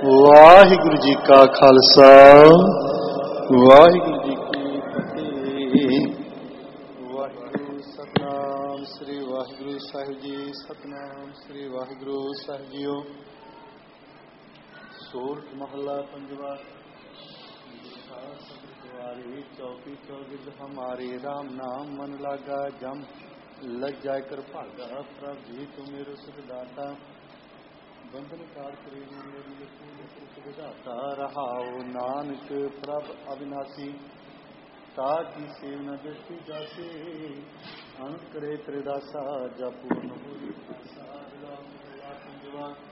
ਵਾਹਿਗੁਰੂ ਜੀ ਕਾ ਖਾਲਸਾ ਵਾਹਿਗੁਰੂ ਜੀ ਕੀ ਫਤਿਹ। ਵਾਹਿਗੁਰੂ ਸਤਨਾਮ ਸ੍ਰੀ ਵਾਹਿਗੁਰੂ ਸਾਹਿਬ ਜੀ। ਸਤਨਾਮ ਸ੍ਰੀ ਵਾਹਿਗੁਰੂ ਸਾਹਿਬ ਜੀਓ। ਸੋਰਠ ਮਹੱਲਾ ਪੰਜਵਾ। सवारी चौकी चौगिर्द हमारी राम नाम मन लागा जम लग जाय कर भागा प्रभ जी तू मेरो सुखदाता बंधन कार करी मेरी विधाता रहाओ नानक प्रभ अविनाशी ताकि सेव न दृष्टि जासे अंत करे त्रिदासा जा पूर्ण हो पंजवा।